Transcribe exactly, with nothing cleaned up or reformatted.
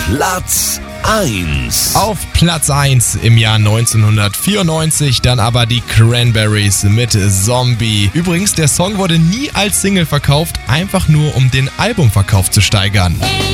Platz eins. Auf Platz eins im Jahr neunzehnhundertvierundneunzig dann aber die Cranberries mit Zombie. Übrigens, der Song wurde nie als Single verkauft, einfach nur um den Albumverkauf zu steigern. Hey.